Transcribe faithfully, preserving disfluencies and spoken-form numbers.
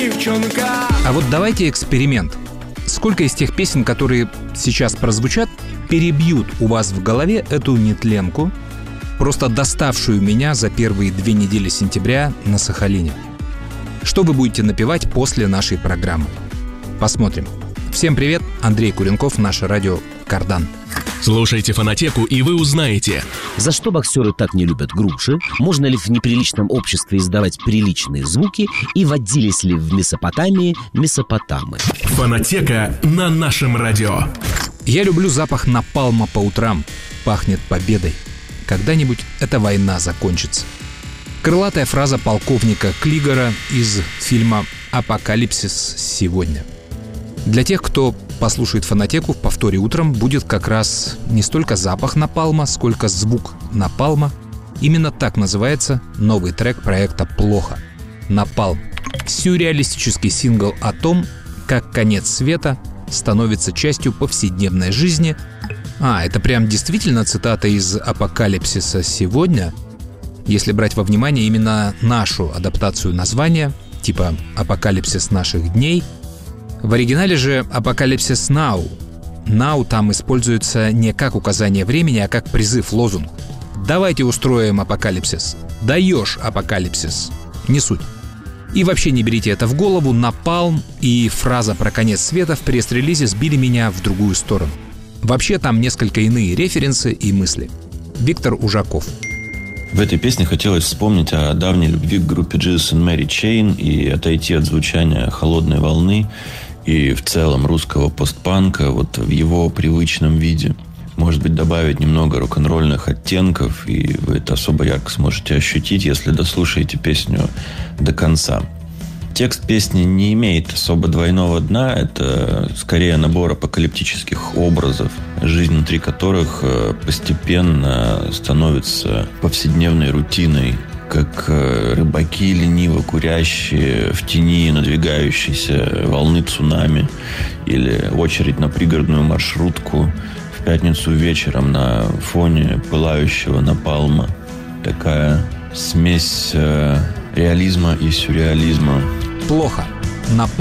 девчонка. А вот давайте эксперимент. Сколько из тех песен, которые сейчас прозвучат, перебьют у вас в голове эту нетленку, просто доставшую меня за первые две недели сентября на Сахалине? Что вы будете напевать после нашей программы? Посмотрим. Всем привет, Андрей Куренков, наше радио «Кардан». Слушайте «Фонотеку», и вы узнаете: за что боксеры так не любят груши, можно ли в неприличном обществе издавать приличные звуки и водились ли в Месопотамии месопотамы. «Фонотека» на нашем радио. Я люблю запах напалма по утрам. Пахнет победой. Когда-нибудь эта война закончится. Крылатая фраза полковника Клигера из фильма «Апокалипсис сегодня». Для тех, кто послушает «Фонотеку» в повторе утром, будет как раз не столько запах напалма, сколько звук напалма. Именно так называется новый трек проекта «Плохо». «Напалм». Сюрреалистический сингл о том, как конец света становится частью повседневной жизни. А, это прям действительно цитата из «Апокалипсиса сегодня», если брать во внимание именно нашу адаптацию названия, типа «Апокалипсис наших дней». В оригинале же «Апокалипсис Now». «Now» там используется не как указание времени, а как призыв, лозунг. «Давайте устроим апокалипсис». «Даешь апокалипсис». Не суть. И вообще не берите это в голову. «Напалм» и фраза про конец света в пресс-релизе сбили меня в другую сторону. Вообще там несколько иные референсы и мысли. Виктор Ужаков. В этой песне хотелось вспомнить о давней любви к группе Дживс энд Мэри Чейн и отойти от звучания «Холодной волны» и в целом русского постпанка вот в его привычном виде. Может быть, добавить немного рок-н-ролльных оттенков, и вы это особо ярко сможете ощутить, если дослушаете песню до конца. Текст песни не имеет особо двойного дна. Это скорее набор апокалиптических образов, жизнь внутри которых постепенно становится повседневной рутиной, как рыбаки, лениво курящие в тени надвигающейся волны цунами, или очередь на пригородную маршрутку в пятницу вечером на фоне пылающего напалма. Такая смесь реализма и сюрреализма. Плохо. Напалм.